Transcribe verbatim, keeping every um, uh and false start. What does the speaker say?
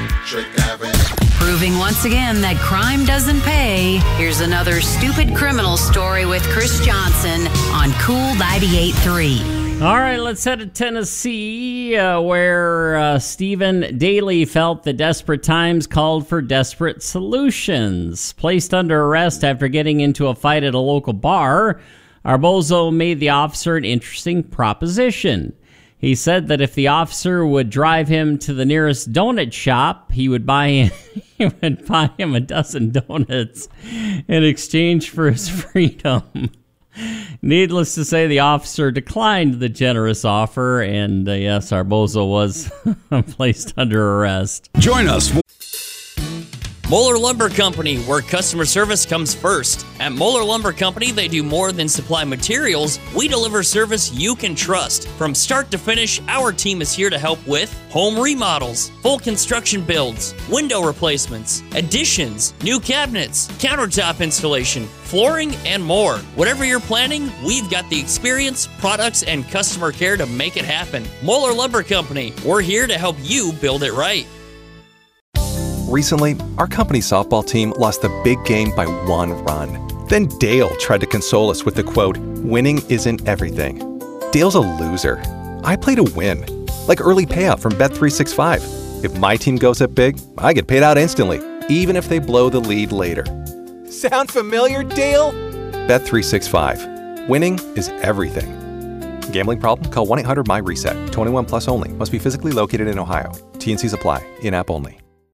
Electric Avenue. Proving once again that crime doesn't pay, here's another stupid criminal story with Chris Johnson on Cool ninety-eight point three. All right, let's head to Tennessee, uh, where uh, Stephen Daly felt that desperate times called for desperate solutions. Placed under arrest after getting into a fight at a local bar, Arbozo made the officer an interesting proposition. He said that if the officer would drive him to the nearest donut shop, he would buy him, he would buy him a dozen donuts in exchange for his freedom. Needless to say, the officer declined the generous offer, and uh, yes, Arbozo was placed under arrest. Join us. Moeller Lumber Company, where customer service comes first. At Moeller Lumber Company, they do more than supply materials. We deliver service you can trust. From start to finish, our team is here to help with home remodels, full construction builds, window replacements, additions, new cabinets, countertop installation, flooring, and more. Whatever you're planning, we've got the experience, products, and customer care to make it happen. Moeller Lumber Company, we're here to help you build it right. Recently, our company softball team lost the big game by one run. Then Dale tried to console us with the quote, "Winning isn't everything." Dale's a loser. I play to win. Like early payout from Bet three sixty-five. If my team goes up big, I get paid out instantly, even if they blow the lead later. Sound familiar, Dale? Bet three sixty-five. Winning is everything. Gambling problem? Call one eight hundred M Y RESET. twenty-one plus only. Must be physically located in Ohio. T and Cs apply. In-app only.